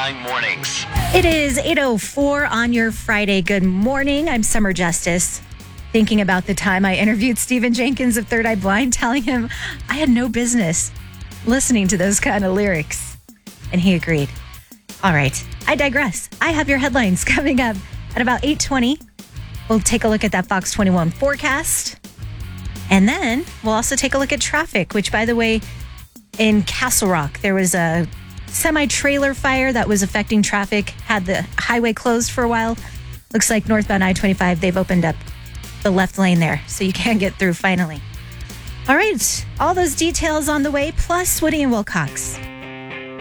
Line Mornings. It is 8:04 on your Friday. Good morning. I'm Summer Justice. Thinking about the time I interviewed Stephen Jenkins of Third Eye Blind, telling him I had no business listening to those kind of lyrics. And he agreed. All right, I digress. I have your headlines coming up at about 8:20. We'll take a look at that Fox 21 forecast. And then we'll also take a look at traffic, which, by the way, in Castle Rock, there was a semi-trailer fire that was affecting traffic, had the highway closed for a while. Looks like northbound I-25, they've opened up the left lane there, so you can get through finally. All right, all those details on the way, plus Woody and Wilcox.